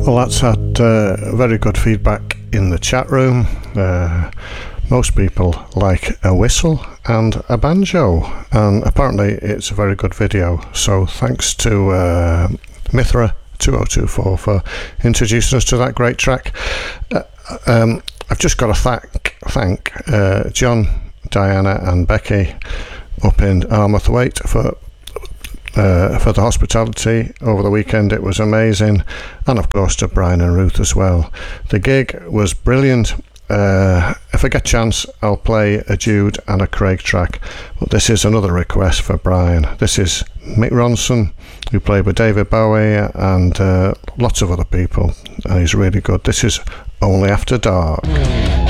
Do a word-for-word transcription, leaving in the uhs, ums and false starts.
Well, that's had uh, very good feedback in the chat room. Uh, most people like a whistle and a banjo, and apparently it's a very good video. So thanks to uh, Mithra two oh two four for introducing us to that great track. Uh, um, I've just got to thank, thank uh, John, Diana and Becky up in Armathwaite for Uh, for the hospitality over the weekend. It was amazing, and of course to Brian and Ruth as well. The gig was brilliant. Uh, if I get a chance, I'll play a Jude and a Craig track, but this is another request for Brian. This is Mick Ronson, who played with David Bowie and uh, lots of other people, and he's really good. This is Only After Dark.